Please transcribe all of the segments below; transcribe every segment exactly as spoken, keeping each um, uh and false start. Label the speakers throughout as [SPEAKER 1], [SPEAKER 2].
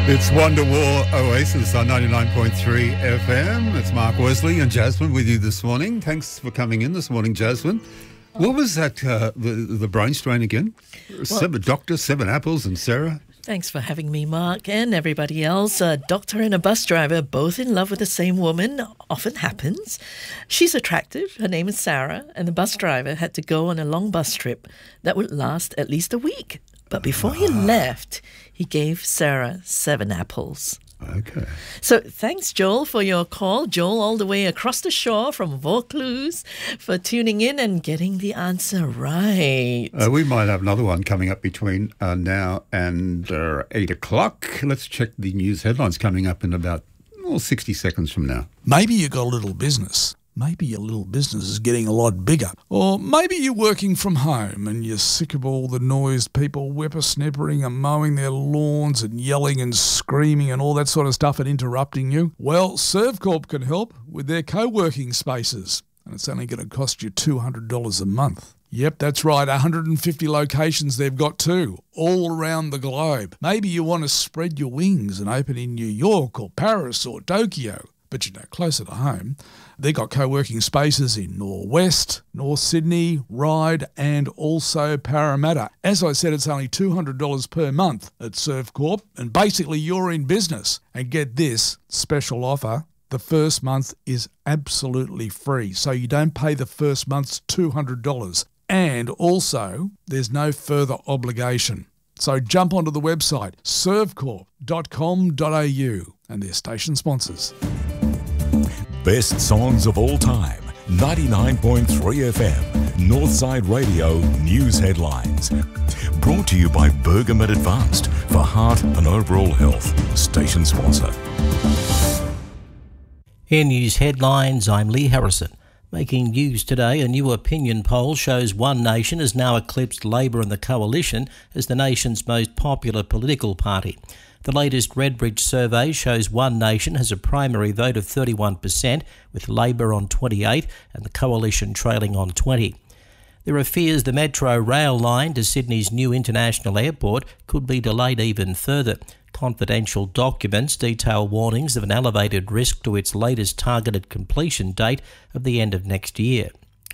[SPEAKER 1] It's Wonderwall Oasis on ninety-nine point three F M. It's Mark Wesley and Jasmine with you this morning. Thanks for coming in this morning, Jasmine. What was that, uh, the, the brain strain again? Well, seven, Doctor, Seven Apples and Sarah?
[SPEAKER 2] Thanks for having me, Mark, and everybody else. A doctor and a bus driver, both in love with the same woman, often happens. She's attractive. Her name is Sarah, and the bus driver had to go on a long bus trip that would last at least a week. But before he left, he gave Sarah seven apples.
[SPEAKER 1] Okay.
[SPEAKER 2] So thanks, Joel, for your call. Joel, all the way across the shore from Vaucluse, for tuning in and getting the answer right.
[SPEAKER 1] Uh, we might have another one coming up between uh, now and uh, eight o'clock. Let's check the news headlines coming up in about well, sixty seconds from now.
[SPEAKER 3] Maybe you got a little business. Maybe your little business is getting a lot bigger. Or maybe you're working from home and you're sick of all the noise, people whippersnippering and mowing their lawns and yelling and screaming and all that sort of stuff and interrupting you. Well, Servcorp can help with their co-working spaces. And it's only going to cost you two hundred dollars a month. Yep, that's right, one hundred fifty locations they've got too, all around the globe. Maybe you want to spread your wings and open in New York or Paris or Tokyo. But you know, closer to home, they've got co-working spaces in Norwest, North Sydney, Ryde and also Parramatta. As I said, it's only two hundred dollars per month at Servcorp, and basically you're in business. And get this special offer, the first month is absolutely free, so you don't pay the first month's two hundred dollars. And also, there's no further obligation. So jump onto the website, servcorp dot com dot a u, and their station sponsors.
[SPEAKER 4] Best songs of all time, ninety-nine point three F M, Northside Radio News Headlines. Brought to you by Bergamet Advanced for heart and overall health. Station sponsor.
[SPEAKER 5] In News Headlines, I'm Lee Harrison. Making news today, a new opinion poll shows One Nation has now eclipsed Labor and the Coalition as the nation's most popular political party. The latest Redbridge survey shows One Nation has a primary vote of thirty-one percent, with Labor on twenty-eight and the Coalition trailing on twenty. There are fears the Metro rail line to Sydney's new international airport could be delayed even further. Confidential documents detail warnings of an elevated risk to its latest targeted completion date of the end of next year.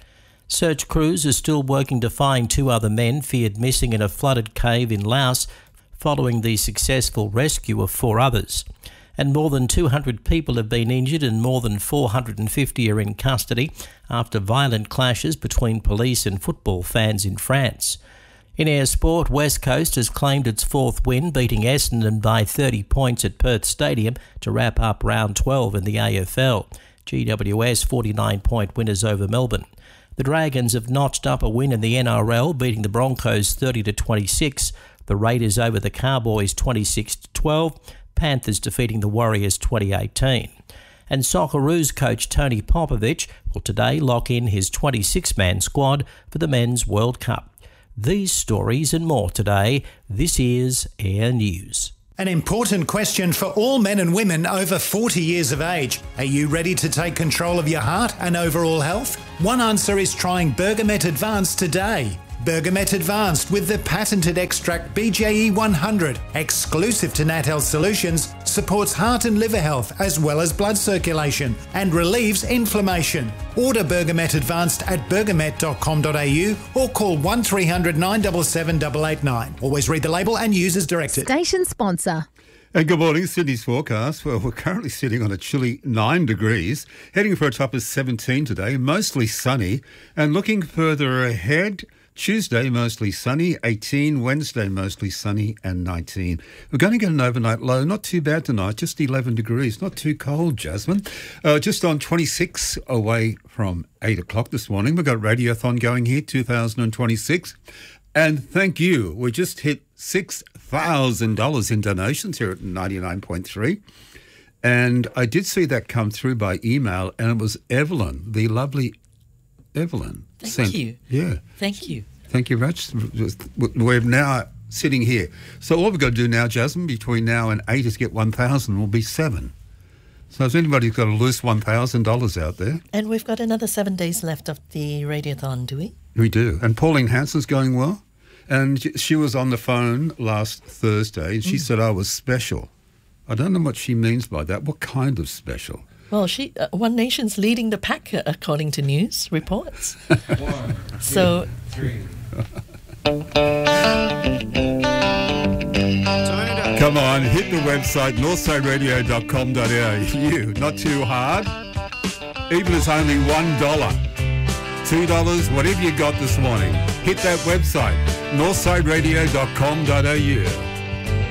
[SPEAKER 5] Search crews are still working to find two other men feared missing in a flooded cave in Laos, following the successful rescue of four others. And more than two hundred people have been injured and more than four hundred fifty are in custody after violent clashes between police and football fans in France. In air sport, West Coast has claimed its fourth win, beating Essendon by thirty points at Perth Stadium to wrap up round twelve in the A F L. G W S forty-nine point winners over Melbourne. The Dragons have notched up a win in the N R L, beating the Broncos thirty to twenty-six. The Raiders over the Cowboys twenty-six to twelve. Panthers defeating the Warriors twenty eighteen. And Socceroos coach Tony Popovich will today lock in his twenty-six man squad for the Men's World Cup. These stories and more today. This is Air News.
[SPEAKER 6] An important question for all men and women over forty years of age. Are you ready to take control of your heart and overall health? One answer is trying Bergamet Advanced today. Bergamet Advanced with the patented extract B J E one hundred, exclusive to Nat Health Solutions, supports heart and liver health as well as blood circulation and relieves inflammation. Order Bergamet Advanced at bergamet dot com dot a u or call one three hundred nine seven seven eight eight nine. Always read the label and use as directed.
[SPEAKER 7] Station sponsor.
[SPEAKER 1] And good morning, Sydney's forecast. Well, we're currently sitting on a chilly nine degrees, heading for a top of seventeen today, mostly sunny, and looking further ahead, Tuesday, mostly sunny, eighteen, Wednesday, mostly sunny, and nineteen. We're going to get an overnight low, not too bad tonight, just eleven degrees, not too cold, Jasmine. Uh, just on twenty-six away from eight o'clock this morning. We've got Radiothon going here, two thousand twenty-six. And thank you, we just hit six thousand dollars in donations here at ninety-nine point three. And I did see that come through by email, and it was Evelyn, the lovely Evelyn.
[SPEAKER 2] Thank
[SPEAKER 1] sent,
[SPEAKER 2] you.
[SPEAKER 1] Yeah.
[SPEAKER 2] Thank you.
[SPEAKER 1] Thank you, Rach. We're now sitting here. So all we've got to do now, Jasmine, between now and eight is get one thousand. We'll be seven. So if anybody's got a loose one thousand dollars out there.
[SPEAKER 2] And we've got another seven days left of the Radiothon, do we?
[SPEAKER 1] We do. And Pauline Hanson's going well. And she was on the phone last Thursday and she mm. said I was special. I don't know what she means by that. What kind of special?
[SPEAKER 2] Well, she uh, One Nation's leading the pack, uh, according to news reports.
[SPEAKER 7] One,
[SPEAKER 2] so,
[SPEAKER 7] two, three.
[SPEAKER 1] Come on, hit the website northside radio dot com dot a u. Not too hard. Even it's only one dollar. Two dollars, whatever you got this morning. Hit that website, northside radio dot com dot a u.